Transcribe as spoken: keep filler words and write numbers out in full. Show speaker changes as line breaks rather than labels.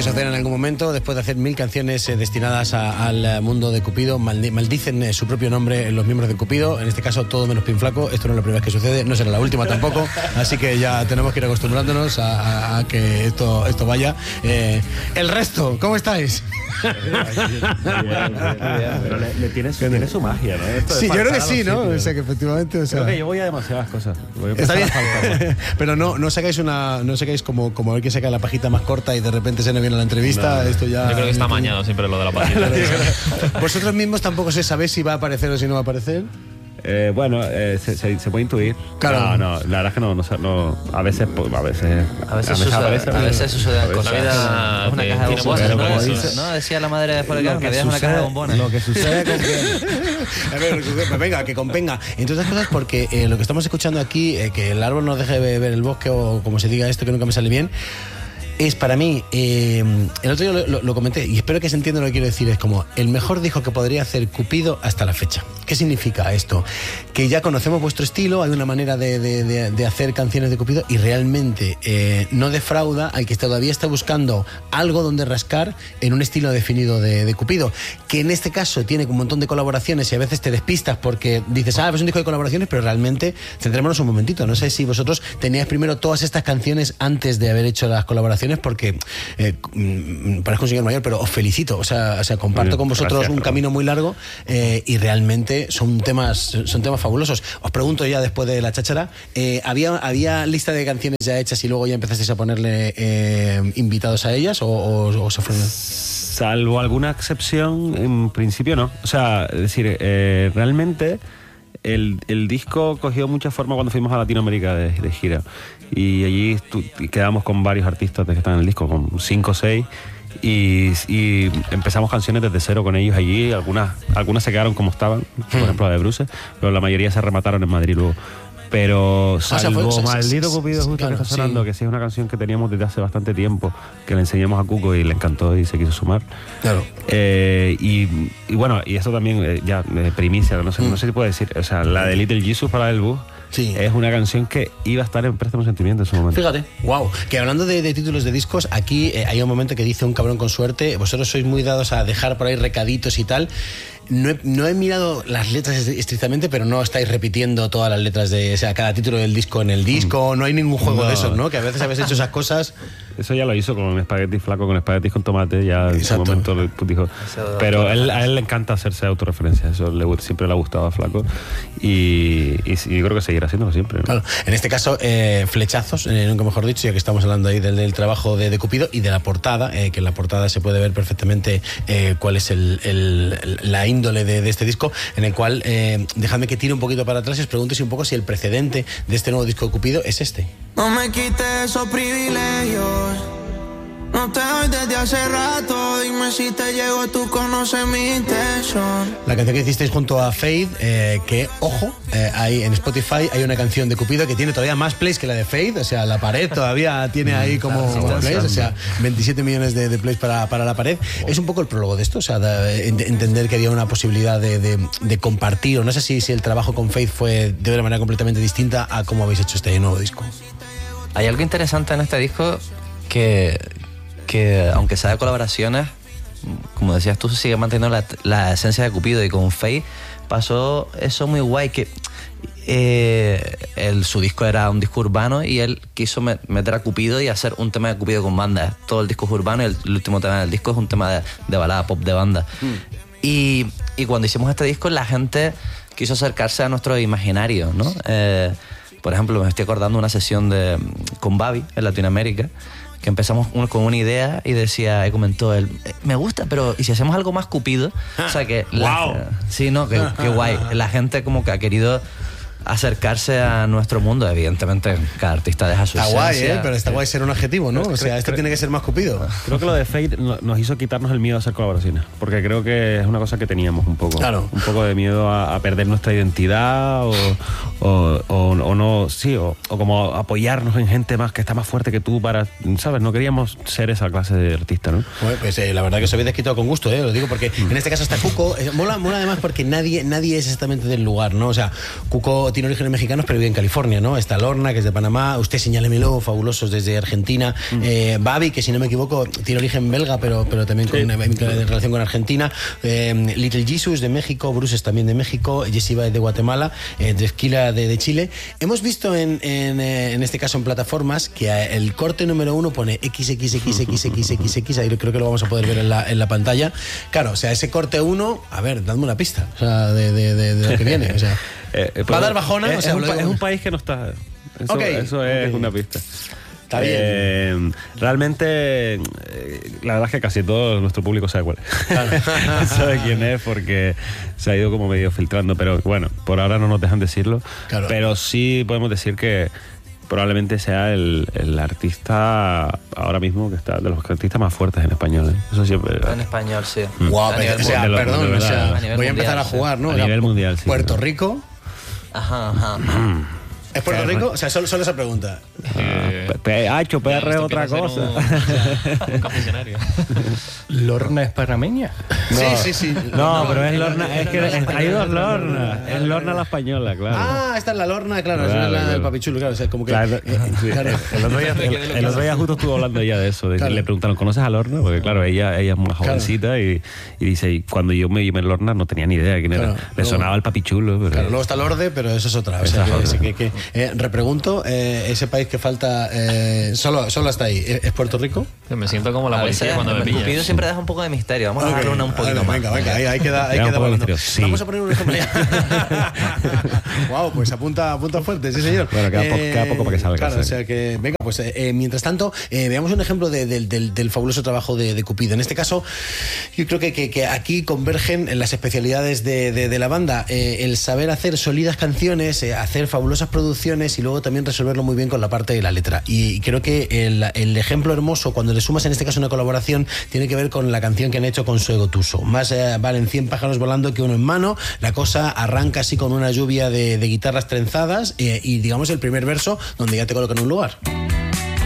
que sucederá en algún momento. Después de hacer mil canciones eh, destinadas a, al mundo de Cupido, maldi- maldicen eh, su propio nombre en los miembros de Cupido. En este caso, todo menos Pinflaco. Esto no es la primera vez que sucede, no será la última tampoco. Así que ya tenemos que ir acostumbrándonos a, a, a que esto, esto vaya. Eh, el resto, ¿cómo estáis?
Pero le, le tiene, su, tiene su magia, ¿no? Esto
Sí, yo creo que sí, ¿no?
sitios.
O sea, que efectivamente... O sea,
Creo que yo voy a demasiadas cosas. Voy a
está bien.
empezar a faltar.
Pero no, no sacáis una, no sacáis como, como el que saca la pajita más corta y de repente se nos viene la entrevista.
No.
Esto ya.
Yo creo que está amañado siempre lo de la página.
Vosotros mismos tampoco sé sabéis si va a aparecer o si no va a aparecer.
Eh, bueno, eh, se, se, se puede intuir.
Claro.
No, no, la verdad es que no, no, no a veces, a veces,
A veces
sucede,
sucede, a veces suceden
a
cosas.
veces-
vida
Es una
que
caja de
tiene
bombones,
pero
¿no?
como
Eso,
dice-
¿no? Decía la madre de Forrest
Lo
Gump,
que
que había una caja de
sucede-
bombones.
Lo que sucede con
A ver, pues venga, que convenga. Entre otras cosas, porque eh, lo que estamos escuchando aquí, eh, que el árbol nos deje ver el bosque o como se diga esto que nunca me sale bien, es para mí, eh, el otro día lo, lo, lo comenté y espero que se entienda lo que quiero decir, es como el mejor disco que podría hacer Cupido hasta la fecha. ¿Qué significa esto? Que ya conocemos vuestro estilo, hay una manera de, de, de, de hacer canciones de Cupido y realmente eh, no defrauda al que todavía está buscando algo donde rascar en un estilo definido de, de Cupido, que en este caso tiene un montón de colaboraciones y a veces te despistas porque dices, ah, pues es un disco de colaboraciones, pero realmente, centrémonos un momentito, no sé si vosotros teníais primero todas estas canciones antes de haber hecho las colaboraciones, porque eh, parezco un señor mayor, pero os felicito, o sea, o sea comparto
Bien,
con vosotros
gracias,
un
Raúl.
camino muy largo eh, y realmente son temas son temas fabulosos. Os pregunto ya después de la cháchara, eh, ¿había, ¿había lista de canciones ya hechas y luego ya empezasteis a ponerle eh, invitados a ellas o, o, o se fueron?
Salvo alguna excepción, en principio no. O sea, es decir, eh, realmente el, el disco cogió mucha forma cuando fuimos a Latinoamérica de, de gira. Y allí estu- y quedamos con varios artistas que están en el disco, con cinco o seis. Y, y empezamos canciones desde cero con ellos allí. Algunas, algunas se quedaron como estaban, por ejemplo la de Bruce, pero la mayoría se remataron en Madrid luego. Pero
sea,
salvo
fue-
Maldito
sí,
Cupido
sí,
justo
claro,
que está sonando,
sí.
que sí es una canción que teníamos desde hace bastante tiempo, que le enseñamos a Cuco y le encantó y se quiso sumar.
Claro.
Eh, y, y bueno, y esto también eh, ya eh, primicia, no sé,
Mm.
no sé si puedo decir, o sea, la de Little Jesus para el bus
Sí.
es una canción que iba a estar en Préstamo Sentimiento en su momento.
Fíjate, wow. Que hablando de, de títulos de discos, aquí eh, hay un momento que dice un cabrón con suerte, vosotros sois muy dados a dejar por ahí recaditos y tal. No he, no he mirado las letras est- estrictamente, pero no estáis repitiendo todas las letras de, o sea, cada título del disco en el disco, no hay ningún juego
No.
de esos, ¿no? Que a veces habéis hecho esas cosas.
Eso ya lo hizo con espagueti flaco, con espaguetis con tomate, ya en su
Exacto.
momento le pues, dijo.
Eso-
Pero él, a él le encanta hacerse autorreferencia, eso le, gu- siempre le ha gustado a Flaco y, y, y yo creo que seguirá haciéndolo siempre, ¿no?
Claro, en este caso, eh, flechazos, eh, nunca mejor dicho, ya que estamos hablando ahí del, del trabajo de, de Cupido y de la portada, eh, que en la portada se puede ver perfectamente eh, cuál es el, el- el- la índole de, de este disco, en el cual, eh, dejadme que tire un poquito para atrás y os pregunto si un poco si el precedente de este nuevo disco de Cupido es este.
No me quites esos privilegios. No te doy desde hace rato. Dime si te llego, tú conoces mi intención.
La canción que hicisteis junto a Faith, eh, que, ojo, eh, hay en Spotify hay una canción de Cupido que tiene todavía más plays que la de Faith, o sea, La Pared todavía tiene ahí como plays, o sea, veintisiete millones de, de plays para, para La Pared. Es un poco el prólogo de esto, o sea, de, ent- entender que había una posibilidad de, de, de compartir, o no sé si, si el trabajo con Faith fue de una manera completamente distinta a cómo habéis hecho este nuevo disco.
Hay algo interesante en este disco que, que aunque sea de colaboraciones, como decías tú, se sigue manteniendo la, la esencia de Cupido, y con Faye pasó eso muy guay, que eh, el, su disco era un disco urbano y él quiso met, meter a Cupido y hacer un tema de Cupido con banda. Todo el disco es urbano y el, el último tema del disco es un tema de, de balada pop de banda. Mm. Y, y cuando hicimos este disco, la gente quiso acercarse a nuestro imaginario, ¿no? Eh, por ejemplo, me estoy acordando de una sesión de, con Babi en Latinoamérica, que empezamos un, con una idea y decía, y comentó él, me gusta, pero ¿y si hacemos algo más Cupido? O sea que...
¡Wow!
La, sí, no, que, que guay. La gente como que ha querido acercarse a nuestro mundo. Evidentemente, cada artista deja su
Está
esencia.
guay, ¿eh? Pero está guay ser un adjetivo, ¿no? O sea, esto tiene que ser más Cupido.
Creo que lo de Fate no- nos hizo quitarnos el miedo a hacer colaboraciones, porque creo que es una cosa que teníamos un poco.
Claro.
Un poco de miedo a, a perder nuestra identidad o, o, o, o no, sí, o, o como apoyarnos en gente más que está más fuerte que tú para, ¿sabes? No queríamos ser esa clase de artista, ¿no?
Bueno, pues eh, la verdad que os habéis desquitado con gusto, ¿eh? Lo digo porque en este caso está Cuco. Eh, mola, mola además porque nadie, nadie es exactamente del lugar, ¿no? O sea, Cuco grupo tiene orígenes mexicanos, pero vive en California, ¿no? Está Lorna, que es de Panamá, Usted Señálemelo, fabulosos desde Argentina, mm. eh, Babi, que si no me equivoco tiene origen belga, pero, pero también con sí. una, una relación con Argentina, eh, Little Jesus de México, Bruce es también de México, Yeshiva de Guatemala, eh, Dresquila de, de Chile. Hemos visto en, en, eh, en este caso en plataformas que el corte número uno pone equis equis equis equis equis equis equis, ahí creo que lo vamos a poder ver en la, en la pantalla. Claro, o sea, ese corte uno, a ver, dadme una pista, o sea, de, de, de, de lo que viene, o sea, eh, ¿va a dar bajona?
Es,
o sea,
es, un, es un país que no está... Eso, okay, eso es okay. una pista.
Está bien.
Eh, realmente, eh, la verdad es que casi todo nuestro público sabe cuál es. Claro. Sabe quién es porque se ha ido como medio filtrando, pero bueno, por ahora no nos dejan decirlo. Claro. Pero sí podemos decir que probablemente sea el, el artista ahora mismo que está de los artistas más fuertes en español, ¿eh? Eso siempre.
En español, sí.
Guau, wow, o sea, perdón, o sea, voy a empezar mundial, a jugar, ¿no?
A nivel
ya,
mundial, sí.
Puerto Rico.
Ajá, ajá. ajá.
¿Es Puerto Rico? O sea, solo, solo esa pregunta.
Eh, P H, P R es otra cosa.
Un, un confesionario.
¿Lorna es panameña?
No,
sí, sí, sí.
No, no pero es Lorna. Es que es, hay dos Lornas. Es Lorna la española, claro.
Ah, esta es la Lorna, claro.
claro
es la
claro.
del papichulo, claro. O sea, como que.
Claro,
eh,
sí.
claro.
El otro día, el, el otro día justo estuvo hablando ella de eso. De, claro. Le preguntaron, ¿conoces a Lorna? Porque, claro, ella, ella es más jovencita claro. y, y dice, y cuando yo me llamé Lorna no tenía ni idea de quién era. Claro, Le luego, sonaba el papichulo. Pero...
Claro, luego está Lorde, pero eso es otra. O sea, que, que, que, eh, repregunto. Eh, ese país que falta eh, solo, solo hasta ahí, ¿es Puerto Rico?
Me siento como la
a
policía
veces,
cuando me pillas.
Cupido siempre deja un poco de misterio. Vamos okay. a darle una un poquito
vale,
más.
Venga, venga, ahí, ahí queda, ahí queda hablando.
Sí.
Vamos a poner un ejemplo ya. Wow, pues apunta, apunta fuerte, sí señor.
Bueno, queda,
eh,
po queda poco para que salga.
Claro,
sí.
o sea que, venga, pues eh, mientras tanto, eh, veamos un ejemplo de, de, del, del fabuloso trabajo de, de Cupido. En este caso, yo creo que, que, que aquí convergen en las especialidades de, de, de la banda, eh, el saber hacer sólidas canciones, eh, hacer fabulosas producciones y luego también resolverlo muy bien con la parte de la letra. Y creo que el, el ejemplo hermoso, cuando le sumas en este caso una colaboración, tiene que ver con la canción que han hecho con Suego Tuso. Más eh, valen cien pájaros volando que uno en mano. La cosa arranca así con una lluvia de, de guitarras trenzadas eh, y digamos el primer verso donde ya te colocan un lugar.